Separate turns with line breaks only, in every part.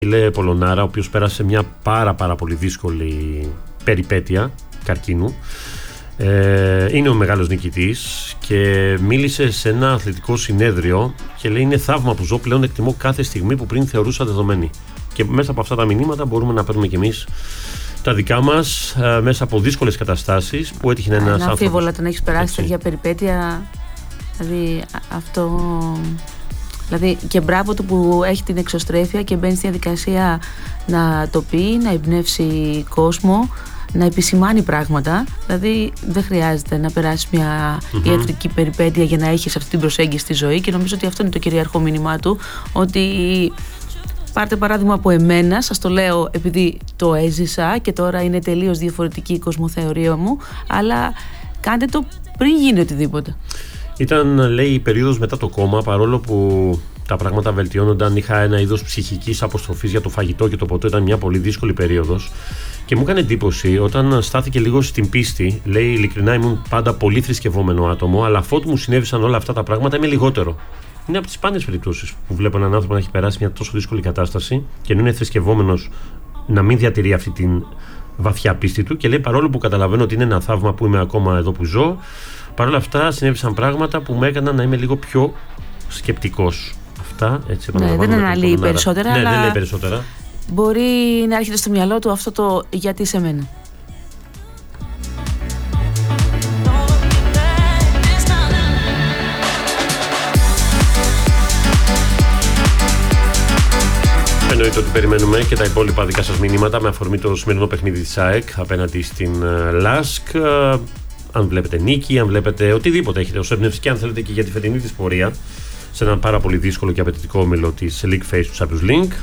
Λέ Πολωνάρα, ο οποίος πέρασε μια πάρα πολύ δύσκολη περιπέτεια καρκίνου. Είναι ο μεγάλος νικητής και μίλησε σε ένα αθλητικό συνέδριο και λέει: είναι θαύμα που ζω, πλέον εκτιμώ κάθε στιγμή που πριν θεωρούσα δεδομένη. Και μέσα από αυτά τα μηνύματα μπορούμε να παίρνουμε κι εμείς τα δικά μας, μέσα από δύσκολες καταστάσεις που έτυχε ένας άνθρωπος.
Αμφίβολα το να έχεις περάσει τέτοια περιπέτεια, δηλαδή αυτό. Δηλαδή και μπράβο του που έχει την εξωστρέφεια και μπαίνει στη διαδικασία να το πει, να εμπνεύσει κόσμο, να επισημάνει πράγματα. Δηλαδή δεν χρειάζεται να περάσει μια ιατρική περιπέτεια για να έχεις αυτή την προσέγγιση στη ζωή, και νομίζω ότι αυτό είναι το κυριαρχό μήνυμά του, ότι πάρτε παράδειγμα από εμένα, σας το λέω επειδή το έζησα και τώρα είναι τελείως διαφορετική η κοσμοθεωρία μου, αλλά κάντε το πριν γίνει οτιδήποτε.
Ήταν, λέει, η περίοδος μετά το κόμμα, παρόλο που τα πράγματα βελτιώνονταν, είχα ένα είδος ψυχικής αποστροφής για το φαγητό και το ποτό, ήταν μια πολύ δύσκολη περίοδος. Και μου έκανε εντύπωση όταν στάθηκε λίγο στην πίστη. Λέει: ειλικρινά, ήμουν πάντα πολύ θρησκευόμενο άτομο, αλλά αφότου μου συνέβησαν όλα αυτά τα πράγματα, είμαι λιγότερο. Είναι από τις σπάνιες περιπτώσεις που βλέπω έναν άνθρωπο να έχει περάσει μια τόσο δύσκολη κατάσταση και να είναι θρησκευόμενος, να μην διατηρεί αυτή την βαθιά πίστη του. Και λέει: παρόλο που καταλαβαίνω ότι είναι ένα θαύμα που είμαι ακόμα εδώ που ζω, παρόλα αυτά συνέβησαν πράγματα που με έκαναν να είμαι λίγο πιο σκεπτικός. Αυτά, έτσι,
ναι, δεν αναλύει περισσότερα.
Ναι,
αλλά
δεν λέει περισσότερα.
Μπορεί να έρχεται στο μυαλό του αυτό το γιατί σε μένα.
Εννοείται ότι περιμένουμε και τα υπόλοιπα δικά σας μηνύματα με αφορμή το σημερινό παιχνίδι της ΑΕΚ απέναντι στην ΛΑΣΚ. Αν βλέπετε νίκη, αν βλέπετε οτιδήποτε έχετε ως έμπνευση, και αν θέλετε και για τη φετινή της πορεία σε έναν πάρα πολύ δύσκολο και απαιτητικό όμιλο της League Phase του Champions League.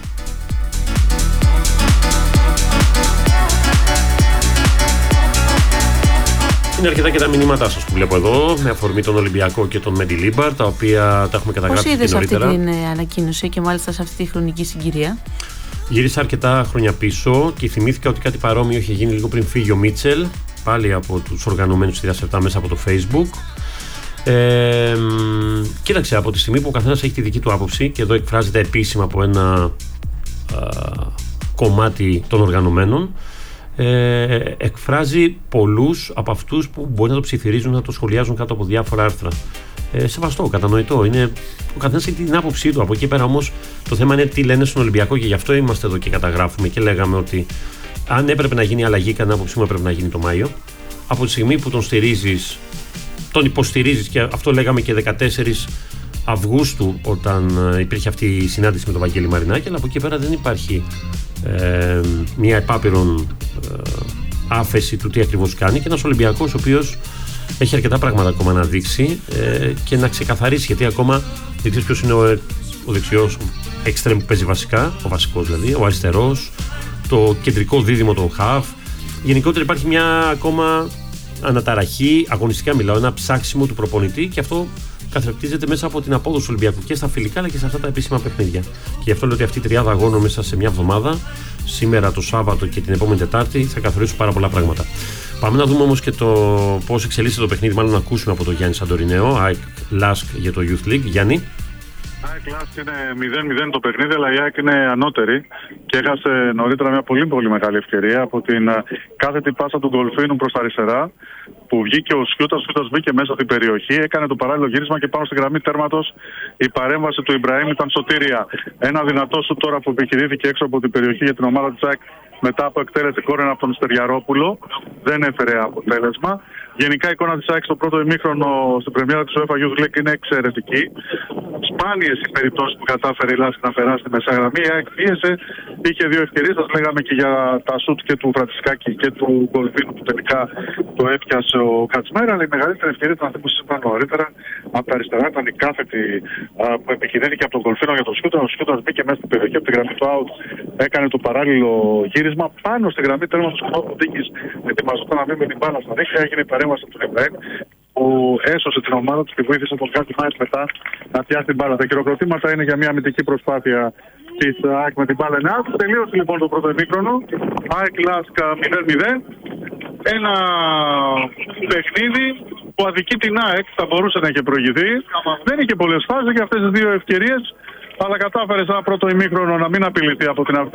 Είναι αρκετά και τα μηνύματά σας που βλέπω εδώ, με αφορμή τον Ολυμπιακό και τον Μέντι Λίμπαρ, τα οποία τα έχουμε καταγράψει και νωρίτερα.
Πώς είδες αυτή την ανακοίνωση και μάλιστα σε αυτή τη χρονική συγκυρία?
Γύρισα αρκετά χρόνια πίσω και θυμήθηκα ότι κάτι παρόμοιο είχε γίνει λίγο πριν φύγει ο Μίτσελ, πάλι από τους οργανωμένους στη Διασεπτά μέσα από το Facebook. Κοίταξε, από τη στιγμή που ο καθένας έχει τη δική του άποψη, και εδώ εκφράζεται επίσημα από ένα κομμάτι των οργανωμένων, εκφράζει πολλούς από αυτούς που μπορεί να το ψιθυρίζουν, να το σχολιάζουν κάτω από διάφορα άρθρα. Σεβαστό, κατανοητό. Είναι, ο καθένας έχει την άποψή του. Από εκεί πέρα όμως το θέμα είναι τι λένε στον Ολυμπιακό, και γι' αυτό είμαστε εδώ και καταγράφουμε και λέγαμε ότι αν έπρεπε να γίνει αλλαγή, κατά την άποψή μου έπρεπε να γίνει το Μάιο. Από τη στιγμή που τον στηρίζεις, τον υποστηρίζεις, και αυτό λέγαμε και 14 Αυγούστου όταν υπήρχε αυτή η συνάντηση με τον Βαγγέλη Μαρινάκη, αλλά από εκεί πέρα δεν υπάρχει μια επάπειρον άφεση του τι ακριβώς κάνει, και ένας Ολυμπιακός ο οποίος έχει αρκετά πράγματα ακόμα να δείξει και να ξεκαθαρίσει, γιατί ακόμα δεν ξέρεις ποιος είναι ο δεξιός εξτρέμ που παίζει βασικά, ο βασικός δηλαδή, ο αριστερός, το κεντρικό δίδυμο των χαφ. Γενικότερα υπάρχει μια ακόμα αναταραχή, αγωνιστικά μιλάω, ένα ψάξιμο του προπονητή, και αυτό καθρεπτίζεται μέσα από την απόδοση του Ολυμπιακού και στα φιλικά αλλά και σε αυτά τα επίσημα παιχνίδια. Και γι' αυτό λέω ότι αυτή η τριάδα αγώνων μέσα σε μια εβδομάδα, σήμερα, το Σάββατο και την επόμενη Τετάρτη, θα καθορίσουν πάρα πολλά πράγματα. Πάμε να δούμε όμως και το πώς εξελίσσεται το παιχνίδι, μάλλον να ακούσουμε από τον Γιάννη Σαντορινέο, ΑΕΚ Λάσκ για το Youth League. Γιάννη.
ΑΕΚ Λάσκ είναι 0-0 το παιχνίδι, αλλά η ΑΕΚ είναι ανώτερη και έχασε νωρίτερα μια πολύ μεγάλη ευκαιρία από την κάθετη πάσα του Γκολφίνου προς τα αριστερά, που βγήκε ο Σιούτας μπήκε μέσα στην περιοχή, έκανε το παράλληλο γύρισμα και πάνω στη γραμμή τέρματος η παρέμβαση του Ιμπραήμ ήταν σωτήρια. Ένα δυνατό σου τώρα που επιχειρήθηκε έξω από την περιοχή για την ομάδα της ΑΕΚ μετά από εκτέλεση κόρνερ από τον Στεριαρόπουλο, δεν έφερε αποτέλεσμα. Γενικά η εικόνα της ΑΕΚ στο πρώτο ημίχρονο στην πρεμιέρα της UEFA Youth League είναι εξαιρετική. Σπάνιες οι περιπτώσεις που κατάφερε η Λάσκ να περάσει τη μεσαία γραμμή. Η ΑΕΚ πίεσε, είχε δύο ευκαιρίες. Σας λέγαμε και για τα σουτ και του Φραντσισκάκη και του Γκολφίνου που τελικά το έπιασε ο Κατσμέρα. Αλλά η μεγαλύτερη ευκαιρία ήταν αυτή που σας είπα νωρίτερα. Από τα αριστερά ήταν η κάθετη που επικινδύνηκε από τον Γκολφίνο για τον Σιούτα. Ο Σιούτα μπήκε μέσα στην περιοχή από τη γραμμή του out, έκανε το παράλληλο γύρισμα πάνω στη γραμμή τέρματος του Κοντίκης. Ετοιμαζόταν να μείνει με την μπάλα στα δίχτυα, έγινε η παρέμβαση του Ιμπραήμ, που έσωσε την ομάδα του και βοήθησε τον Κάτι Μάιτ μετά να πιάσει την μπάλα. Τα χειροκροτήματα είναι για μια αμυντική προσπάθεια της ΑΕΚ με την μπάλα 9. Τελείωσε λοιπόν το πρώτο ημίχρονο. ΑΕΚ Λάσκ 0-0. Ένα παιχνίδι που αδικεί την ΑΕΚ, θα μπορούσε να έχει προηγηθεί. Δεν είχε πολλές φάσεις για αυτές τις δύο ευκαιρίες, αλλά κατάφερε σαν πρώτο ημίχρονο να μην απειληθεί από την